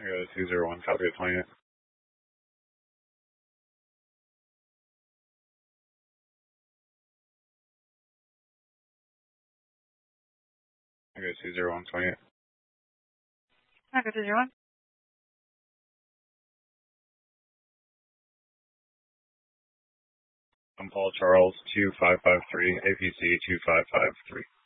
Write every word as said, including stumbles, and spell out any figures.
I got a two zero one, copy of twenty-eight. I got a two zero one, twenty-eight. I got two zero one. I'm Paul Charles, two five five three, A P C two five five three.